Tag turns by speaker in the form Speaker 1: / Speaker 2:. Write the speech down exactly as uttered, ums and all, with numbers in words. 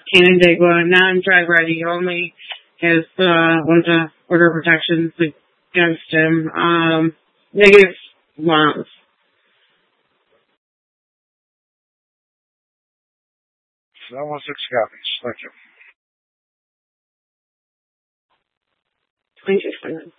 Speaker 1: Canandaigua, non-drug ready, only has uh, one of the order protections against him. Um, negative ones.
Speaker 2: That was six copies. Thank you.
Speaker 1: twenty-six hundred.